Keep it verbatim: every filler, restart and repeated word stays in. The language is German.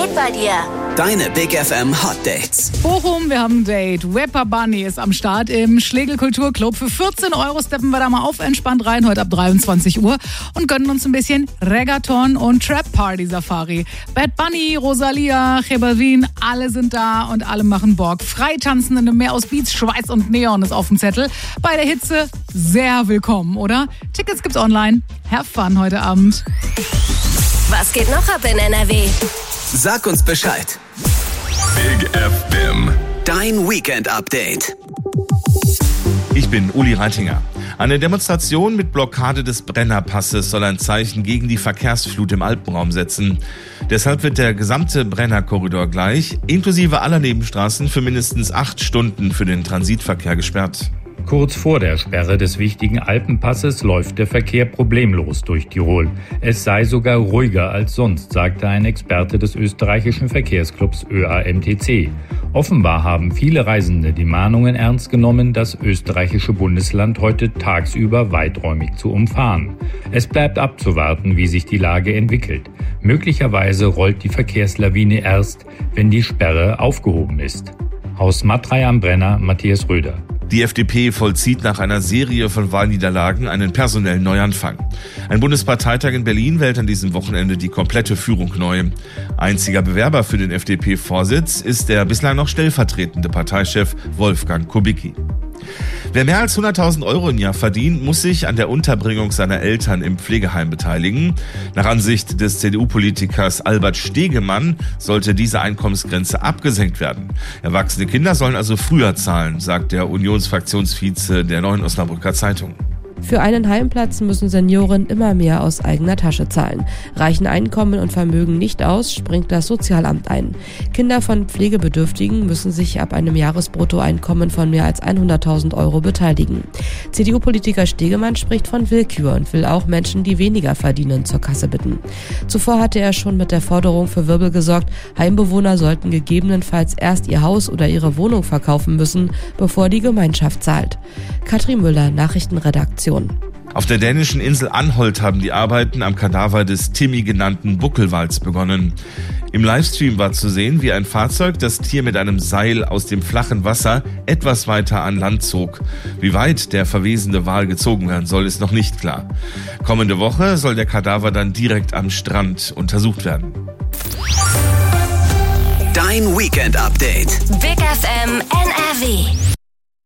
geht bei dir? Deine Big F M Hot Dates. Bochum, wir haben ein Date. Rapper Bunny ist am Start im Schlegel Kulturclub. Für vierzehn Euro steppen wir da mal auf entspannt rein, heute ab dreiundzwanzig Uhr und gönnen uns ein bisschen Reggaeton und Trap-Party-Safari. Bad Bunny, Rosalia, Chebalvin, alle sind da und alle machen Bock. Freitanzen in einem Meer aus Beats, Schweiß und Neon ist auf dem Zettel. Bei der Hitze sehr willkommen, oder? Tickets gibt's online. Have fun heute Abend. Was geht noch ab in N R W? Sag uns Bescheid. Big F M. Dein Weekend-Update. Ich bin Uli Reitinger. Eine Demonstration mit Blockade des Brennerpasses soll ein Zeichen gegen die Verkehrsflut im Alpenraum setzen. Deshalb wird der gesamte Brennerkorridor gleich, inklusive aller Nebenstraßen, für mindestens acht Stunden für den Transitverkehr gesperrt. Kurz vor der Sperre des wichtigen Alpenpasses läuft der Verkehr problemlos durch Tirol. Es sei sogar ruhiger als sonst, sagte ein Experte des österreichischen Verkehrsclubs Ö A M T C. Offenbar haben viele Reisende die Mahnungen ernst genommen, das österreichische Bundesland heute tagsüber weiträumig zu umfahren. Es bleibt abzuwarten, wie sich die Lage entwickelt. Möglicherweise rollt die Verkehrslawine erst, wenn die Sperre aufgehoben ist. Aus Matrei am Brenner, Matthias Röder. Die F D P vollzieht nach einer Serie von Wahlniederlagen einen personellen Neuanfang. Ein Bundesparteitag in Berlin wählt an diesem Wochenende die komplette Führung neu. Einziger Bewerber für den F D P-Vorsitz ist der bislang noch stellvertretende Parteichef Wolfgang Kubicki. Wer mehr als hunderttausend Euro im Jahr verdient, muss sich an der Unterbringung seiner Eltern im Pflegeheim beteiligen. Nach Ansicht des C D U-Politikers Albert Stegemann sollte diese Einkommensgrenze abgesenkt werden. Erwachsene Kinder sollen also früher zahlen, sagt der Unionsfraktionsvize der Neuen Osnabrücker Zeitung. Für einen Heimplatz müssen Senioren immer mehr aus eigener Tasche zahlen. Reichen Einkommen und Vermögen nicht aus, springt das Sozialamt ein. Kinder von Pflegebedürftigen müssen sich ab einem Jahresbruttoeinkommen von mehr als hunderttausend Euro beteiligen. C D U-Politiker Stegemann spricht von Willkür und will auch Menschen, die weniger verdienen, zur Kasse bitten. Zuvor hatte er schon mit der Forderung für Wirbel gesorgt, Heimbewohner sollten gegebenenfalls erst ihr Haus oder ihre Wohnung verkaufen müssen, bevor die Gemeinschaft zahlt. Katrin Müller, Nachrichtenredaktion. Auf der dänischen Insel Anholt haben die Arbeiten am Kadaver des Timmy genannten Buckelwals begonnen. Im Livestream war zu sehen, wie ein Fahrzeug das Tier mit einem Seil aus dem flachen Wasser etwas weiter an Land zog. Wie weit der verwesende Wal gezogen werden soll, ist noch nicht klar. Kommende Woche soll der Kadaver dann direkt am Strand untersucht werden. Dein Weekend-Update. Big F M N R W.